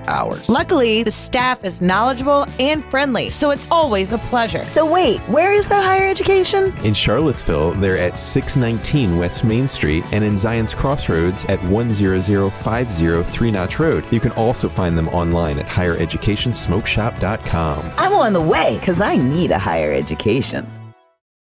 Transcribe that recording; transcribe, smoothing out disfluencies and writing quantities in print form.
hours. Luckily, the staff is knowledgeable and friendly, so it's always a pleasure. So wait, where is that higher education? In Charlottesville, they're at 619 West Main Street and in Zion's Crossroads at 10050 Three Notch Road. You can also find them online at highereducationsmokeshop.com. I'm on the way because I need a higher education.